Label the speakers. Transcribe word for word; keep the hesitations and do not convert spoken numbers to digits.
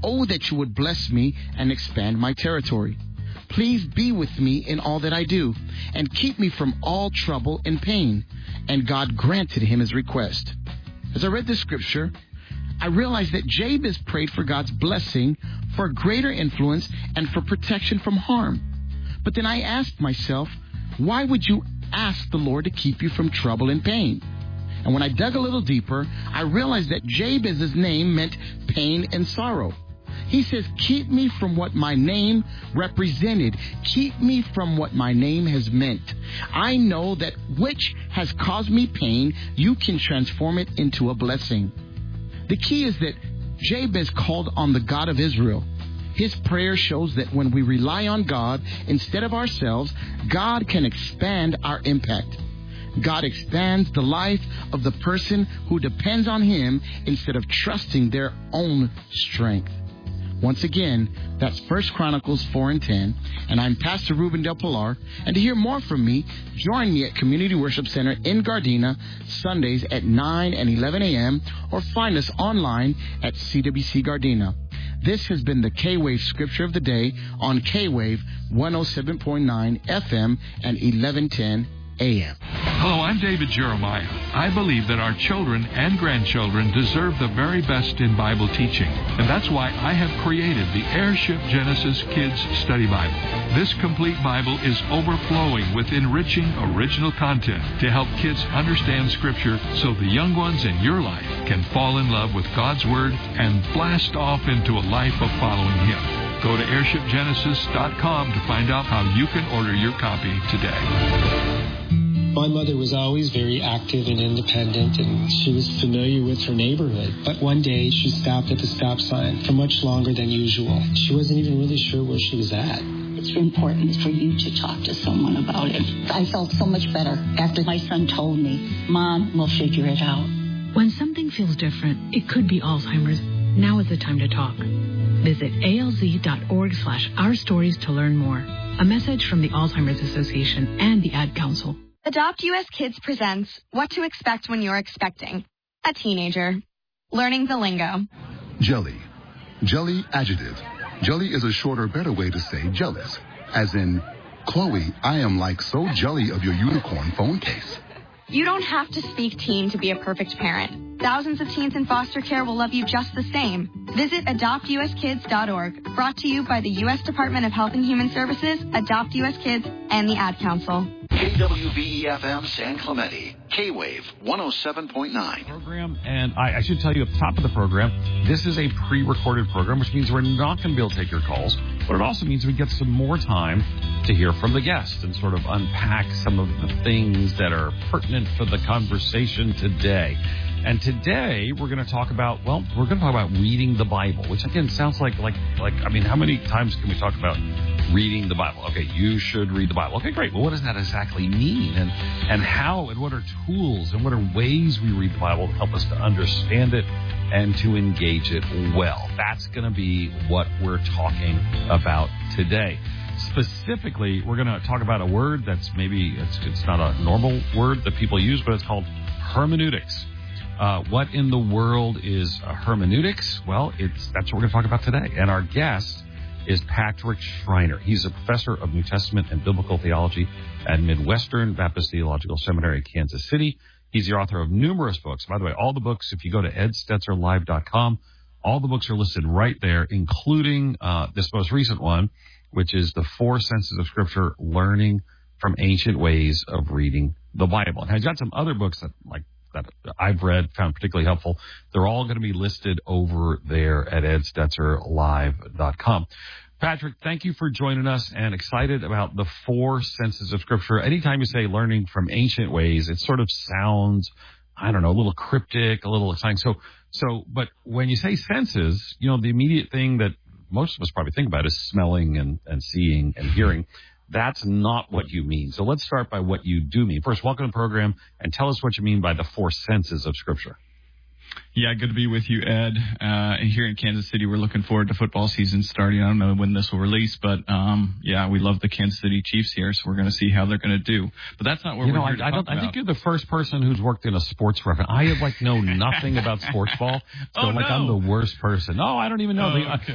Speaker 1: Oh, that you would bless me and expand my territory. Please be with me in all that I do, and keep me from all trouble and pain. And God granted him his request. As I read this scripture, I realized that Jabez prayed for God's blessing, for greater influence, and for protection from harm. But then I asked myself, why would you ask the Lord to keep you from trouble and pain? And when I dug a little deeper, I realized that Jabez's name meant pain and sorrow. He says, keep me from what my name represented. Keep me from what my name has meant. I know that which has caused me pain, you can transform it into a blessing. The key is that Jabez called on the God of Israel. His prayer shows that when we rely on God instead of ourselves, God can expand our impact. God expands the life of the person who depends on him instead of trusting their own strength. Once again, that's First Chronicles four and ten, and I'm Pastor Ruben Del Pilar. And to hear more from me, join me at Community Worship Center in Gardena, Sundays at nine and eleven a.m., or find us online at C W C Gardena. This has been the K-Wave Scripture of the Day on K-Wave one oh seven point nine F M and eleven ten A M.
Speaker 2: Hello, I'm David Jeremiah. I believe that our children and grandchildren deserve the very best in Bible teaching, and that's why I have created the Airship Genesis Kids Study Bible. This complete Bible is overflowing with enriching original content to help kids understand Scripture so the young ones in your life can fall in love with God's Word and blast off into a life of following Him. Go to airship genesis dot com to find out how you can order your copy today.
Speaker 3: My mother was always very active and independent, and she was familiar with her neighborhood. But one day, she stopped at the stop sign for much longer than usual. She wasn't even really sure where she was at.
Speaker 4: It's important for you to talk to someone about it. I felt so much better after my son told me, Mom, we'll figure it out.
Speaker 5: When something feels different, it could be Alzheimer's. Now is the time to talk. Visit alz.org slash our stories to learn more. A message from the Alzheimer's Association and the Ad Council.
Speaker 6: Adopt U S Kids presents What to Expect When You're Expecting a Teenager. Learning the lingo.
Speaker 7: Jelly. Jelly adjective. Jelly is a shorter, better way to say jealous. As in, Chloe, I am like so jelly of your unicorn phone case.
Speaker 6: You don't have to speak teen to be a perfect parent. Thousands of teens in foster care will love you just the same. Visit adopt u s kids dot org. Brought to you by the U S Department of Health and Human Services, Adopt U S Kids, and the Ad Council.
Speaker 8: K W V E F M San Clemente, K-Wave one oh seven point nine.
Speaker 9: Program, and I, I should tell you at the top of the program, this is a pre-recorded program, which means we're not going to be able to take your calls, but it also means we get some more time to hear from the guests and sort of unpack some of the things that are pertinent for the conversation today. And today we're going to talk about, well, we're going to talk about reading the Bible, which again sounds like, like, like, I mean, how many times can we talk about reading the Bible? Okay, you should read the Bible. Okay, great. Well, what does that exactly mean? And, and how, and what are tools and what are ways we read the Bible to help us to understand it and to engage it well? That's going to be what we're talking about today. Specifically, we're going to talk about a word that's maybe, it's, it's not a normal word that people use, but it's called hermeneutics. Uh, what in the world is uh, hermeneutics? Well, it's that's what we're going to talk about today. And our guest is Patrick Schreiner. He's a professor of New Testament and Biblical Theology at Midwestern Baptist Theological Seminary in Kansas City. He's the author of numerous books. By the way, all the books, if you go to ed stetzer live dot com, all the books are listed right there, including uh, this most recent one, which is The Four Senses of Scripture, Learning from Ancient Ways of Reading the Bible. And he's got some other books that, like, that I've read, found particularly helpful. They're all going to be listed over there at ed stetzer live dot com. Patrick, thank you for joining us, and excited about the four senses of Scripture. Anytime you say learning from ancient ways, it sort of sounds, I don't know, a little cryptic, a little exciting. So, so, but when you say senses, you know, the immediate thing that most of us probably think about is smelling and, and seeing and hearing. That's not what you mean. So let's start by what you do mean. First, welcome to the program, and tell us what you mean by the four senses of Scripture.
Speaker 10: Yeah, good to be with you, Ed. Uh, here in Kansas City, we're looking forward to football season starting. I don't know when this will release, but um, yeah, we love the Kansas City Chiefs here, so we're going to see how they're going to do. But that's not what
Speaker 9: you
Speaker 10: we're
Speaker 9: know,
Speaker 10: here
Speaker 9: I,
Speaker 10: to
Speaker 9: I
Speaker 10: talk
Speaker 9: don't,
Speaker 10: about.
Speaker 9: I think you're the first person who's worked in a sports reference. I have like know nothing about sports ball, so
Speaker 10: oh,
Speaker 9: like
Speaker 10: no.
Speaker 9: I'm the worst person. No, I don't even know.
Speaker 10: Oh,
Speaker 9: they,
Speaker 10: okay.